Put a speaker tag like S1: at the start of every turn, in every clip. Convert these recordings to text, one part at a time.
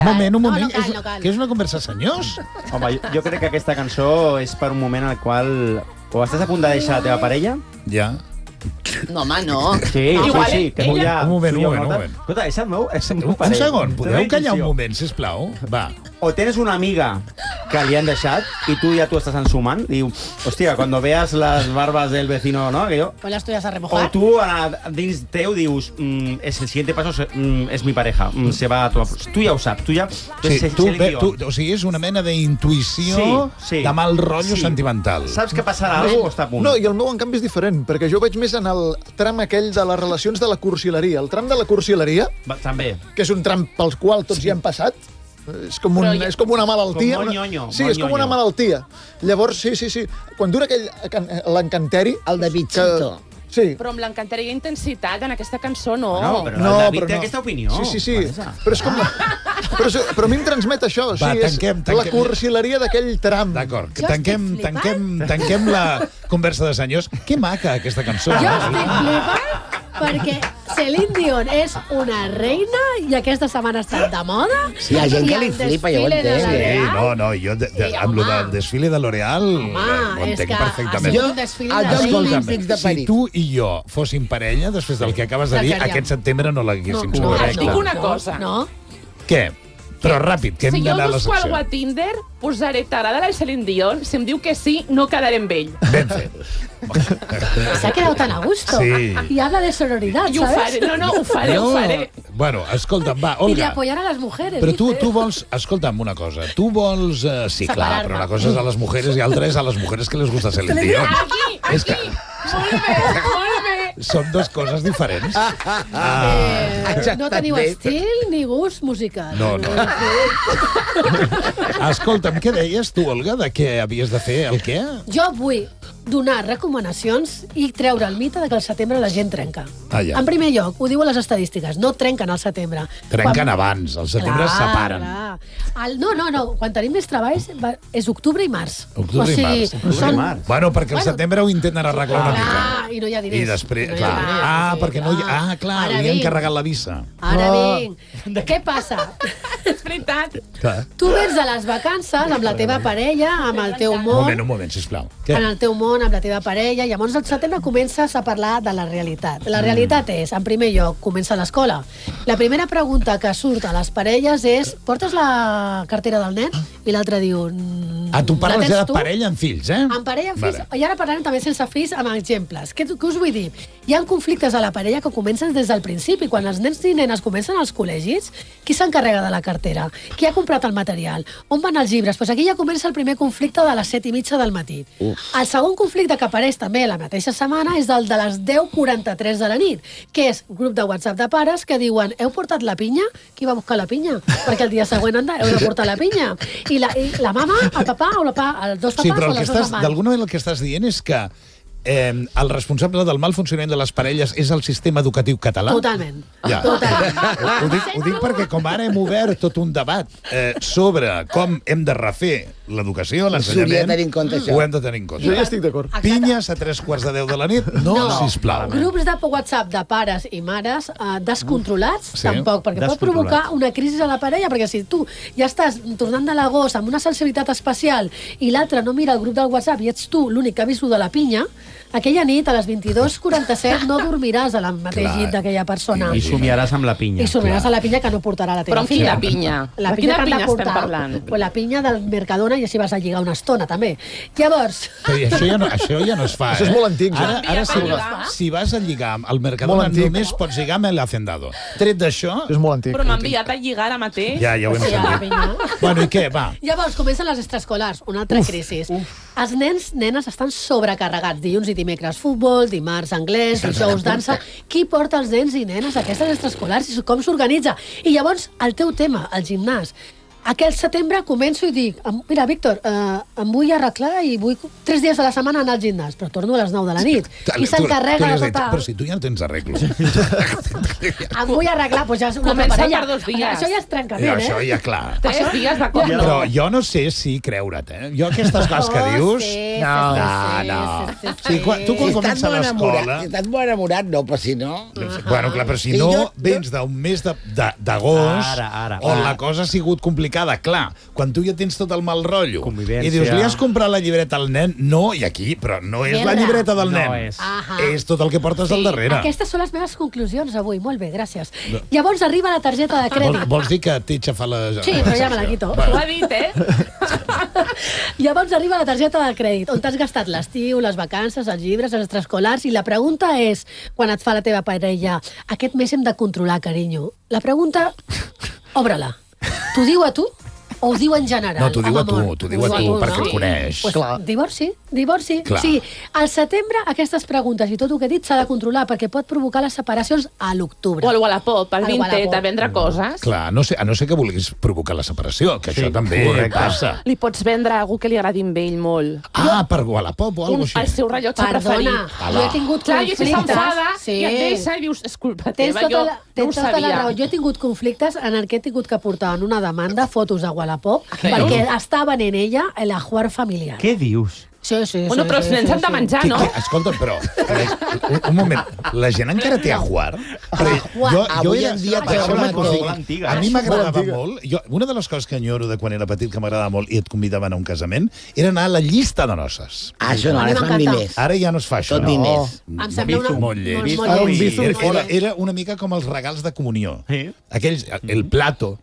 S1: Un moment.
S2: No cal.
S1: Que és una conversa senyors?
S3: Home, jo crec que aquesta cançó és per un moment en el qual o estàs a punt de deixar la teva parella.
S1: Ja.
S2: No, home, no.
S3: Sí, que tu ja...
S1: Un moment.
S3: Escolta, és el meu
S1: Un
S3: parell.
S1: segon, podeu callar un moment, sisplau? Va.
S3: O tienes una amiga que li han deixat y tú estás ensumant. Diu, hòstia, cuando veas las barbas del vecino, ¿no? Que yo...
S2: Pues las tuyas a remojar.
S3: O tú dins teu dius, el siguiente paso es mi pareja, se va a tu... Tu ja ho saps, tu ja...
S1: Sí, o sigui, és una mena d'intuïció de mal rotllo sentimental.
S3: Saps que passarà alguna cosa o està a punt?
S4: No, i el meu, en canvi, és diferent, perquè jo veig més en el tram aquell de les relacions de la cursileria. El tram de la cursileria,
S3: també,
S4: que és un tram pel qual tots hi han passat, és com una malaltia.
S3: Com molt nyonyo.
S4: Sí, és com una malaltia. Llavors, sí. Quan dura l'encanteri...
S2: El de Bichito.
S4: Sí.
S5: Però amb l'encanteri i intensitat en aquesta cançó no.
S3: No, però el David té aquesta opinió.
S4: Sí. Però és com... Però a mi em transmet això.
S1: Va, tanquem.
S4: La cursileria d'aquell tram.
S1: D'acord, tanquem la conversa de senyors. Que maca, aquesta cançó.
S6: Jo estic flipant perquè Celine Dion és una reina i aquesta setmana ha estat de moda.
S2: Sí, hi ha gent que li flipa, jo ho entenc.
S1: Jo amb lo del desfile de L'Oreal ho entenc perfectament. Si tu i jo fóssim parella, després del que acabes de dir, aquest setembre no l'haguéssim
S5: Et dic una cosa.
S6: No.
S1: Què? Però ràpid, que hem
S5: Si jo
S1: d'anar a la
S5: busco algú a
S1: secció.
S5: Tinder, posaré t'agrada la Celine Dion, si em diu que sí, no quedaré amb ell.
S1: Ben fet.
S6: Se ha quedado tan a gusto.
S1: Sí.
S6: Y habla de sororidad,
S5: I ho faré,
S6: ¿sabes?
S5: ho faré.
S1: Bueno, escolta'm, va,
S6: Y de
S1: Olga.
S6: apoyar a las mujeres.
S1: Però
S6: dice.
S1: tu vols... Escolta'm una cosa. Tu vols... Sí, clar, però una cosa és a les mujeres i altra és a les mujeres que les gusta Celine Dion.
S5: Aquí. Molt bé.
S1: Són dues coses diferents.
S6: No teniu estil ni gust musical.
S1: No. Escolta'm, què deies tu, Olga, de què havies de fer el què?
S6: Jo vull donar recomanacions i treure el mite de que al setembre la gent trenca.
S1: Ja.
S6: En primer lloc, ho diuen les estadístiques, no trenquen al setembre.
S1: Trenquen abans, al setembre es separen.
S6: No, quan tenim més treballs és octubre i març.
S1: Octubre i març. Bueno, perquè al setembre ho intenten arreglar una mica.
S6: I no hi ha diners.
S1: I després, perquè no hi ha... clar, li han carregat la visa.
S6: Ara vinc. Què passa?
S5: És veritat.
S6: Tu vens de les vacances amb la teva parella, amb el teu món...
S1: Un moment, sisplau.
S6: En el teu món, amb la teva parella, i llavors al setembre comences a parlar de la realitat. La realitat és, en primer lloc, comença l'escola. La primera pregunta que surt a les parelles és: portes la cartera del nen? I l'altre diu...
S1: Tu parles ja de parella amb fills, eh?
S6: Amb parella, amb fills. I ara parlarem també sense fills, amb exemples. Què us vull dir? Hi ha conflictes a la parella que comencen des del principi. Quan els nens i nenes comencen als col·legis, qui s'encarrega de la cartera? Qui ha comprat el material? On van els llibres? Doncs aquí ja comença el primer conflicte de les 7:30 del matí. El segon conflicte que apareix també la mateixa setmana és el de les 10:43 de la nit, que és un grup de WhatsApp de pares que diuen: heu portat la pinya? Qui va buscar la pinya? Perquè el dia següent heu de portar la pinya. I la mama, el papà o els dos papàs o les dues mames.
S1: D'alguna manera el que estàs dient és que el responsable del mal funcionament de les parelles és el sistema educatiu català?
S6: Totalment.
S1: Ja. Ho dic perquè com ara hem obert tot un debat sobre com hem de refer l'educació, l'ensenyament, ho hem de tenir en compte.
S4: Jo ja estic d'acord.
S1: Pinyes a 3:15 de la nit? No, sisplau.
S6: Grups de WhatsApp de pares i mares descontrolats, tampoc, perquè pot provocar una crisi a la parella, perquè si tu ja estàs tornant de l'agost amb una sensibilitat especial i l'altre no mira el grup del WhatsApp i ets tu l'únic que ha vist de la pinya, aquella nit, a les 22:47, no dormiràs al mateix llit d'aquella persona.
S3: I somiaràs amb la pinya.
S6: I somiaràs a la pinya que no portarà la teva
S5: Però amb
S6: filla.
S5: quina pinya?
S6: La
S5: De
S6: pinya
S5: quina
S6: que han de
S5: pinya estem
S6: portar.
S5: parlant?
S6: Pues la pinya del Mercadona i així vas a lligar una estona, també. Llavors...
S1: Però això ja no es fa,
S4: Això és molt antic, ja.
S1: Ara si vas a lligar al Mercadona només pots lligar amb l'Hacendado. Tret d'això...
S4: És molt antic.
S5: Però m'ha enviat a lligar ara mateix.
S1: Ja ho hem sentit. Bueno, i què? Va.
S6: Llavors comencen les extraescolars, una altra crisi. Els nens, nenes estan sobrecarregats. Dilluns i dimecres futbol, dimarts anglès, dijous dansa. Qui porta els nens i nenes a aquestes extraescolars i com s'organitza? I llavors el teu tema, el gimnàs. Aquell setembre començo i dic, mira, Víctor, em vull arreglar i vull 3 dies a la setmana anar al gimnàs, però torno a les 9 de la nit. I s'encarrega de tota...
S1: Però si tu ja no tens arreglo.
S6: Em vull arreglar, doncs ja és una altra parella. Això ja és trencament,
S1: Això ja, clar.
S5: 3 dies de cop.
S1: Però jo no sé si creure't, Jo aquestes coses que dius...
S6: No.
S1: Sí, tu quan comença l'escola...
S2: Si estàs molt enamorat, no, però si no...
S1: Bueno, clar, però si no vens d'un mes d'agost on la cosa ha sigut complicada, clar, quan tu ja tens tot el mal rotllo i dius, li has comprat la llibreta al nen? No, i aquí, però no és la llibreta del nen. És tot el que portes al darrere.
S6: Aquestes són les meves conclusions avui. Molt bé, gràcies. Llavors arriba la targeta de crèdit.
S1: Vols dir que t'he xafat la...
S6: Sí, però ja me la quito.
S5: Ho ha dit,
S6: Llavors arriba la targeta de crèdit, on t'has gastat l'estiu, les vacances, els llibres, els extraescolars, i la pregunta és, quan et fa la teva parella, aquest mes hem de controlar, carinyo. La pregunta, obre-la. T'ho diu a tu o ho diu en general?
S1: No, t'ho diu a tu, perquè et coneix.
S6: Divorci.
S1: Clar.
S6: Sí, al setembre aquestes preguntes i tot el que he dit s'ha de controlar perquè pot provocar les separacions a l'octubre.
S5: o al Wallapop, al Vinted, a vendre coses.
S1: Clar, a no ser que vulguis provocar la separació, que això també passa.
S5: Li pots vendre a algú que li agradi amb ell molt.
S1: Per Wallapop o alguna cosa
S5: El
S1: així.
S5: seu rellotge preferit.
S6: Jo he tingut
S5: Clar, i si
S6: conflictes.
S5: s'enfada i et deixa i dius, és culpa
S6: Tens
S5: teva, jo no ho
S6: tota la raó.
S5: sabia.
S6: Jo he tingut conflictes en el que he tingut que portar en una demanda fotos a Wallapop perquè està venent ella l'ajuar familiar.
S3: Què dius?
S6: Sí.
S5: Bueno, però els nens han de menjar, no?
S1: Escolta, però, un moment, la gent encara té ajuar? Jo
S2: Avui en dia té
S1: una cosa,
S3: molt antiga.
S1: a mi m'agradava molt, una de les coses que enyoro de quan era petit que m'agradava molt i et convidaven a un casament era anar a la llista de noces.
S2: Això no, ara es fan diners.
S1: Ara ja no es fa això.
S2: Tot diners.
S6: Em sembla
S1: Molt lleig.
S6: molt
S1: Era una mica com els regals de comunió.
S3: Sí.
S1: Aquells, el plato.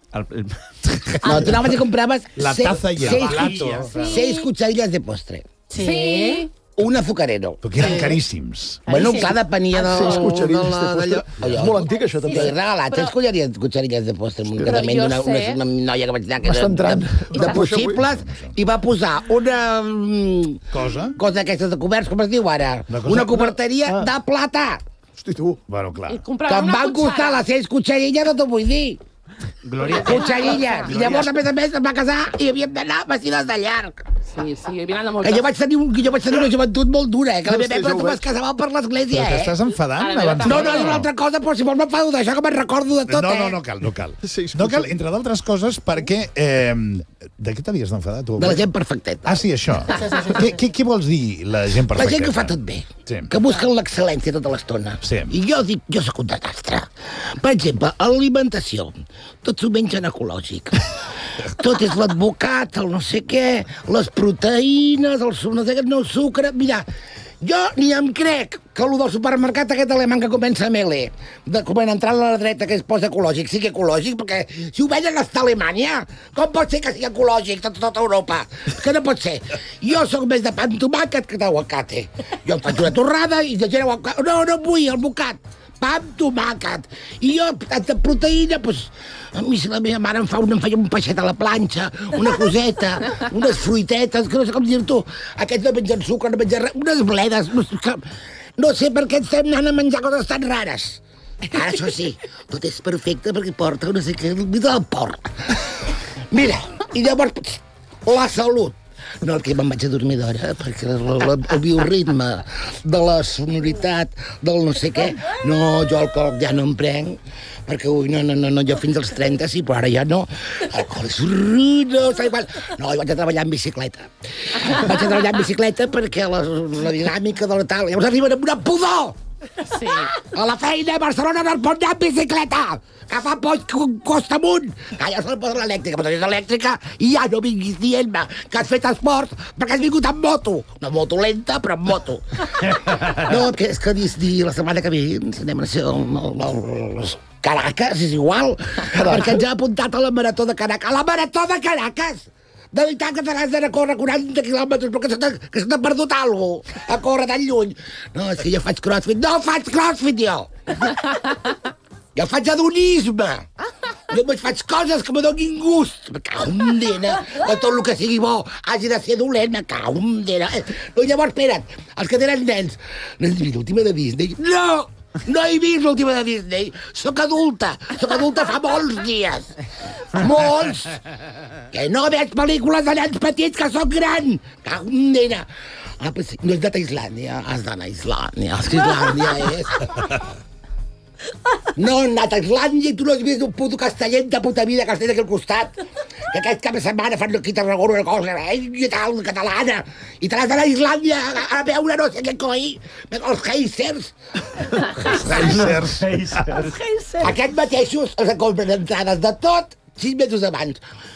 S2: No, tu anaves i compraves
S1: La taza i el plato.
S2: 6 cucharillas de postre.
S5: Sí.
S2: Un azucarero.
S1: Perquè eren caríssims.
S2: Bueno, clar, depenia de...
S4: 6 cucharillas de postre. És molt antic, això,
S2: Jo
S4: també.
S2: he regalat 6 cucharillas de postre en un
S5: Però
S2: casament
S5: jo
S2: d'una
S5: sé-
S2: una noia que vaig anar que
S4: M'està entrant.
S2: de possibles i va posar una
S1: Cosa?
S2: cosa d'aquestes de coberts, com es diu ara? Una coberteria de plata.
S4: Hosti, tu.
S1: Bueno, clar.
S5: I
S2: Que
S5: comprava
S2: em
S5: una
S2: van costar
S5: cuchara.
S2: les 6 cucharillas, no t'ho vull dir.
S3: Glòria.
S2: Cucharillas. I llavors, a més, em va casar i havíem d'anar vestides de llarg.
S5: Sí, havia anat molt...
S2: Que jo vaig tenir una joventut molt dura, que a la meva
S4: Hosti,
S2: època
S4: jo ho
S2: tu vas
S4: veig.
S2: casar per l'església,
S1: Però t'estàs enfadant
S5: Ara,
S1: abans
S2: No, és una altra cosa, però si vols m'enfado d'això, que me'n recordo de tot,
S1: No cal.
S4: Sí,
S1: No cal, entre d'altres coses, perquè... de què t'havies d'enfadar, tu?
S2: De la gent perfecteta.
S1: Ah, sí, això. Què vols dir, la gent
S2: La
S1: perfecta?
S2: gent que ho fa tot bé,
S1: Sí.
S2: que busquen l'excel·lència tota l'estona.
S1: Sí.
S2: I jo dic, jo sóc un desastre. Per exemple, alimentació. Tot s'ho mengen ecològic. Tot és l'advocat, el no sé què, les proteïnes, el no sé què, no sucre... Mira, jo ni em crec que el del supermercat aquest alemany que comença amb L, de quan entrar a la dreta que es posa ecològic, sigui ecològic, perquè si ho veien hasta Alemanya, com pot ser que sigui ecològic tota Europa? Que no pot ser. Jo sóc més de pa amb tomàquet que d'aguacate. Jo em faig una torrada i de gent aguacate. No vull el bocat. Pa amb tomàquet. I jo, de proteïna, doncs, a mi si la meva mare em feia un peixet a la planxa, una coseta, unes fruitetes, que no sé com dir-t'ho. Aquests no mengen sucre, no mengen res, unes bledes. No sé per què estem anant a menjar coses tan rares. Ara, això sí, tot és perfecte perquè porta no sé què, el vida del porc. Mira, i llavors, la salut. No, el que me'n vaig a dormir d'hora, perquè el bioritme de la sonoritat, del no sé què... No, jo alcohol ja no em prenc, perquè no, jo fins als 30 sí, però ara ja no. Alcohol és no, jo vaig a treballar en bicicleta. Vaig a treballar en bicicleta perquè la dinàmica de la tal... Llavors arriben amb una pudor!
S5: Sí.
S2: A la feina a Barcelona no es pot anar amb bicicleta, que fa poll costa amunt. Ja se la posa l'elèctrica, però és elèctrica i ja no vinguis dient-me que has fet esport perquè has vingut amb moto. Una moto lenta, però amb moto. No, que és que la setmana que ve ens anem a ser Caracas, és igual, perquè ens ha apuntat a la marató de Caracas. A la marató de Caracas! De veritat que t'has d'anar a córrer 40 quilòmetres perquè se t'ha perdut alguna cosa a córrer tan lluny. No, és que jo faig crossfit. No faig crossfit, jo! Jo faig hedonisme. Jo només faig coses que me donin gust. Me cago en dena, que tot el que sigui bo hagi de ser dolent. Me cago en dena. No, llavors, espera't, els que tenen nens. L'última de Disney. No! No he vist l'última de Disney. Soc adulta fa molts dies. Molts. Que no veig pel·lícules de nens petits, que sóc gran. Nena. Ah, pues no has anat a Islàndia. Has d'anar a Islàndia. És que Islàndia és... No he anat a Islàndia i tu no has vist un puto castellet de puta vida que estàs aquí al costat. Que aquest cap de setmana fan aquí a Tarragona una cosa tal, catalana. I te l'has d'anar a Islàndia a veure no sé què coi. Els Geysers.
S1: Geysers.
S2: Aquests mateixos els compren entrades de tot 6 mesos abans.